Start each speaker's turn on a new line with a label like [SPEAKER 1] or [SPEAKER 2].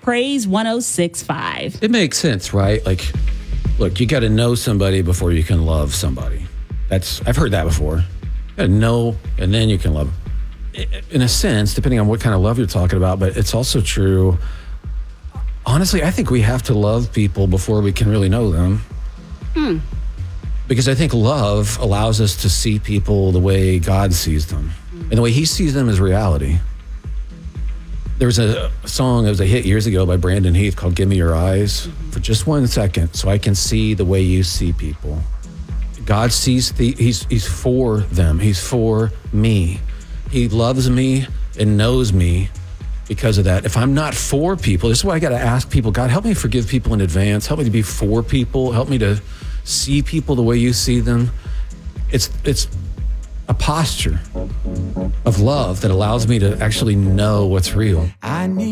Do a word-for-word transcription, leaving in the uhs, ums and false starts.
[SPEAKER 1] Praise one oh six point five.
[SPEAKER 2] It makes sense, right? Like, look, you got to know somebody before you can love somebody. That's I've heard that before. You got to know, and then you can love. In a sense, depending on what kind of love you're talking about, but it's also true. Honestly, I think we have to love people before we can really know them.
[SPEAKER 1] Hmm.
[SPEAKER 2] Because I think love allows us to see people the way God sees them. And the way he sees them is reality. There was a song that was a hit years ago by Brandon Heath called Give Me Your Eyes. Mm-hmm. For just one second, so I can see the way you see people. God sees, the, he's, he's for them. He's for me. He loves me and knows me because of that. If I'm not for people, this is why I got to ask people, God, help me forgive people in advance. Help me to be for people. Help me to see people the way you see them. It's it's a posture of love that allows me to actually know what's real. I need